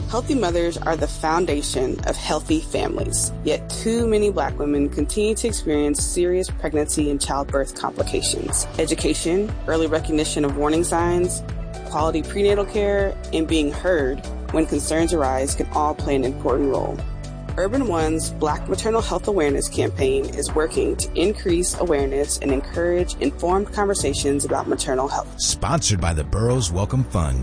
Healthy mothers are the foundation of healthy families, yet too many Black women continue to experience serious pregnancy and childbirth complications. Education, early recognition of warning signs, quality prenatal care, and being heard when concerns arise can all play an important role. Urban One's Black Maternal Health Awareness campaign is working to increase awareness and encourage informed conversations about maternal health. Sponsored by the Burroughs Welcome Fund.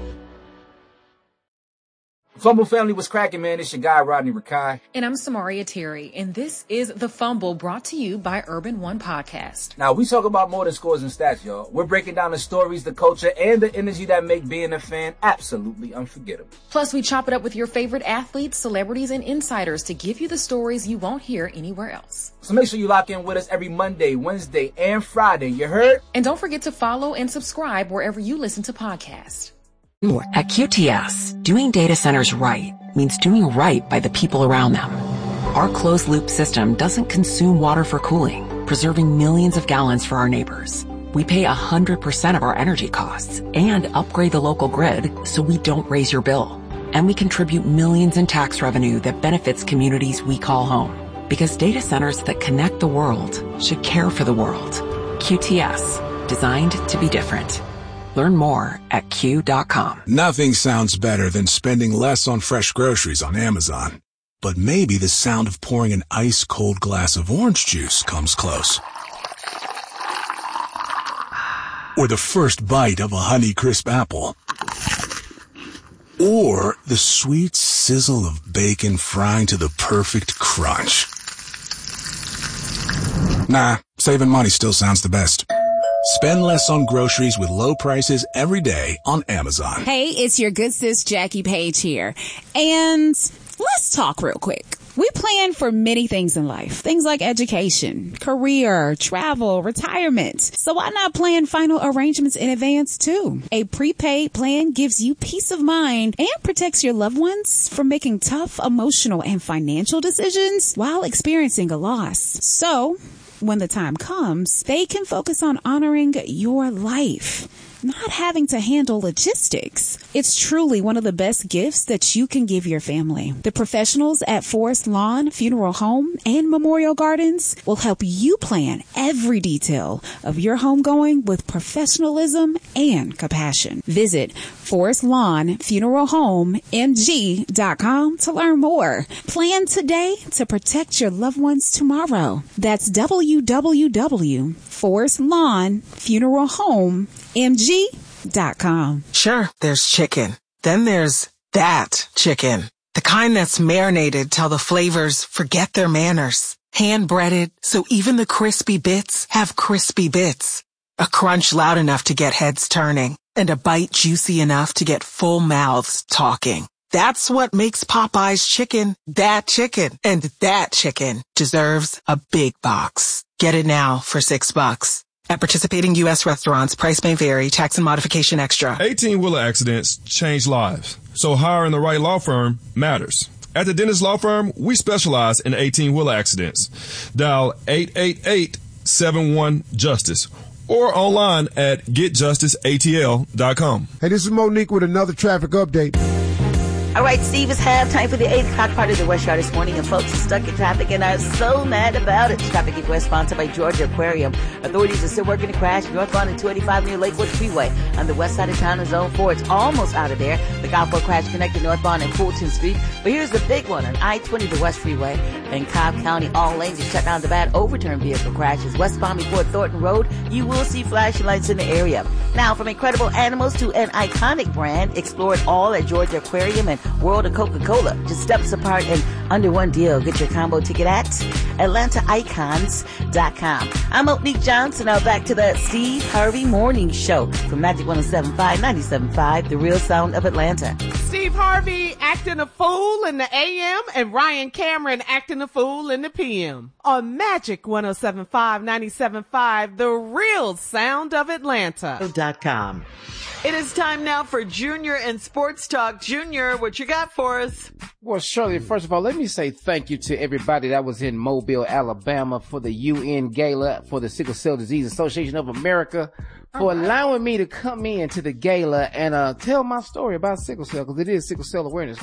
Fumble family was cracking, man. It's your guy, Rodney Rakai. And I'm Samaria Terry. And this is The Fumble, brought to you by Urban One Podcast. Now, we talk about more than scores and stats, y'all. We're breaking down the stories, the culture, and the energy that make being a fan absolutely unforgettable. Plus, we chop it up with your favorite athletes, celebrities, and insiders to give you the stories you won't hear anywhere else. So make sure you lock in with us every Monday, Wednesday, and Friday. You heard? And don't forget to follow and subscribe wherever you listen to podcasts. At QTS, doing data centers right means doing right by the people around them. Our closed-loop system doesn't consume water for cooling, preserving millions of gallons for our neighbors. We pay 100% of our energy costs and upgrade the local grid so we don't raise your bill. And we contribute millions in tax revenue that benefits communities we call home. Because data centers that connect the world should care for the world. QTS, designed to be different. Learn more at Q.com. Nothing sounds better than spending less on fresh groceries on Amazon. But maybe the sound of pouring an ice-cold glass of orange juice comes close. Or the first bite of a Honeycrisp apple. Or the sweet sizzle of bacon frying to the perfect crunch. Nah, saving money still sounds the best. Spend less on groceries with low prices every day on Amazon. Hey, it's your good sis Jackie Page here. And let's talk real quick. We plan for many things in life. Things like education, career, travel, retirement. So why not plan final arrangements in advance too? A prepaid plan gives you peace of mind and protects your loved ones from making tough emotional and financial decisions while experiencing a loss. So when the time comes, they can focus on honoring your life, not having to handle logistics. It's truly one of the best gifts that you can give your family. The professionals at Forest Lawn Funeral Home and Memorial Gardens will help you plan every detail of your homegoing with professionalism and compassion. Visit ForestLawnFuneralHomeMG.com to learn more. Plan today to protect your loved ones tomorrow. That's www.ForestLawnFuneralHomeMG.com. Sure, there's chicken. Then there's that chicken. The kind that's marinated till the flavors forget their manners. Hand-breaded, so even the crispy bits have crispy bits. A crunch loud enough to get heads turning. And a bite juicy enough to get full mouths talking. That's what makes Popeye's chicken that chicken. And that chicken deserves a big box. Get it now for $6. At participating U.S. restaurants, price may vary, tax and modification extra. 18-wheeler accidents change lives, so hiring the right law firm matters. At the Dennis Law Firm, we specialize in 18-wheeler accidents. Dial 888-71-JUSTICE or online at getjusticeatl.com. Hey, this is Monique with another traffic update. All right, Steve, it's halftime for the 8 o'clock part of the Rush Hour this morning, and folks are stuck in traffic and are so mad about it. Traffic Request sponsored by Georgia Aquarium. Authorities are still working to crash northbound and 285 near Lakewood Freeway on the west side of town in Zone 4. It's almost out of there. The Golf crash connected northbound and Fulton Street. But here's the big one on I-20, the West Freeway. In Cobb County, all lanes are shut down. The bad overturned vehicle crashes westbound before Thornton Road. You will see flashing lights in the area. Now, from incredible animals to an iconic brand, explore it all at Georgia Aquarium and World of Coca-Cola. Just steps apart and under one deal. Get your combo ticket at AtlantaIcons.com. I'm Monique Johnson. Now back to the Steve Harvey Morning Show from Magic 107.5, 97.5, the real sound of Atlanta. Steve Harvey acting a fool in the AM and Ryan Cameron acting a fool in the PM. On Magic 107.5, 97.5, the real sound of Atlanta.com. It is time now for Junior and Sports Talk. Junior, what you got for us? Well, Shirley, first of all, let me say thank you to everybody that was in Mobile, Alabama for the UN Gala for the Sickle Cell Disease Association of America for allowing me to come in to the gala and tell my story about sickle cell, because it is Sickle Cell Awareness